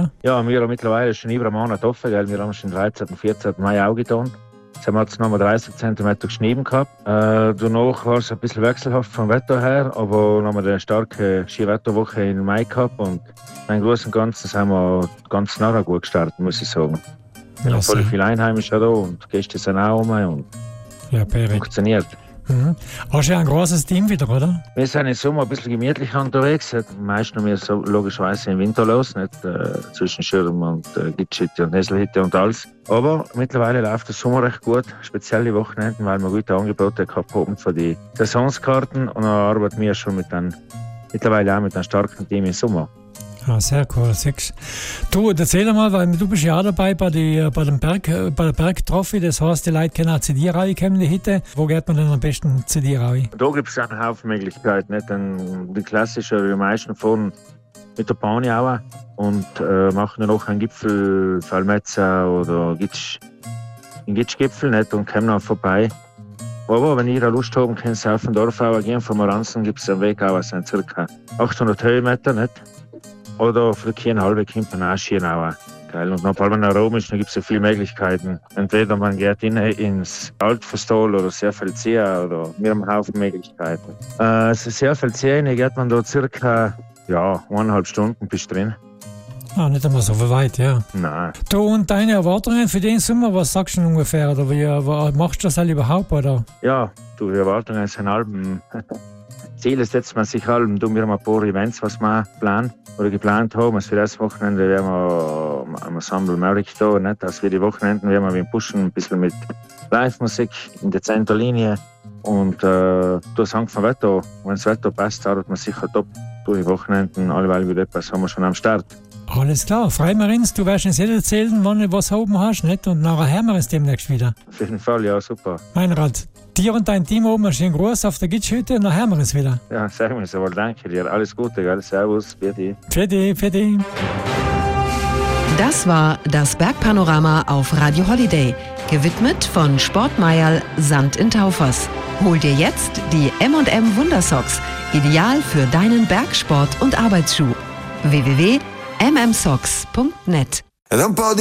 oder? Ja, wir haben mittlerweile schon über einen Monat offen, gell? Wir haben schon den 13. und 14. Mai auch getan. Jetzt haben wir jetzt nochmal 30 cm geschnitten gehabt. Danach war es ein bisschen wechselhaft vom Wetter her, aber noch mal eine starke Skiwetterwoche im Mai gehabt und im Großen und Ganzen sind wir ganz nachher gut gestartet, muss ich sagen. Wir haben voll viele Einheimische da und Gäste sind auch rum und funktioniert. Mhm. Hast du ja ein großes Team wieder, oder? Wir sind im Sommer ein bisschen gemütlicher unterwegs. Meist noch mehr so logischerweise im Winter los, nicht zwischen Schirm und Gitschhütte und Nesselhütte und alles. Aber mittlerweile läuft der Sommer recht gut, spezielle Wochenenden, weil wir gute Angebote gehabt haben für die Saisonskarten und dann arbeiten wir schon mittlerweile auch mit einem starken Team im Sommer. Ah, sehr cool, siehst du. Erzähl mal, weil du bist ja auch dabei bei der Bergtrophy, das heißt, die Leute können auch zu dir kommen, die Hütte. Wo geht man denn am besten zu dir rein? Da gibt es einen Haufen Möglichkeiten. Nicht? Die klassische, die meisten fahren mit der Bahn auch und machen dann noch einen Gipfel, Fallmetzer oder einen Gitschgipfel nicht? Und kommen dann vorbei. Aber wenn ihr Lust habt, könnt ihr auf dem Dorf auch gehen. Von Moranzen gibt es einen Weg, auch sind ca. 800 Höhenmeter. Nicht? Oder für die halbe kommt man auch Skiern auch. Und noch, wenn man Rom ist, dann gibt es ja viele Möglichkeiten. Entweder man geht ins Altverstal oder Seefeldsee oder wir haben einen Haufen Möglichkeiten. Seefeldsee geht man da circa 1,5 Stunden bis drin. Ah, nicht einmal so weit, ja. Nein. Du, und deine Erwartungen für den Sommer, was sagst du denn ungefähr? Oder wie machst du das halt überhaupt, oder? Ja, die Erwartungen sind halben. Ziele setzt man sich halt, wir haben ein paar Events, was wir geplant haben. Also für das Wochenende werden wir am Ensemble Merrick da, nicht? Also für die Wochenenden werden wir pushen, ein bisschen mit Live-Musik in der Zentrallinie. Und das hängt vom Wetter. Wenn das Wetter passt, arbeitet man sicher top. Durch die Wochenenden, alleweil wieder etwas haben wir schon am Start. Alles klar, freu mich ins, du wirst uns jetzt erzählen, wann du was oben hast, nicht? Und nachher hören wir uns demnächst wieder. Auf jeden Fall, ja, super. Meinrad, dir und dein Team oben einen schönen Gruß auf der Gitschhütte und dann hören wir uns wieder. Ja, sagen wir es aber, danke dir. Alles Gute, gell? Servus, Pfiat. Pfiat. Das war das Bergpanorama auf Radio Holiday, gewidmet von Sportmeierl Sand in Taufers. Hol dir jetzt die M&M Wundersocks, ideal für deinen Bergsport- und Arbeitsschuh. www.mmsocks.net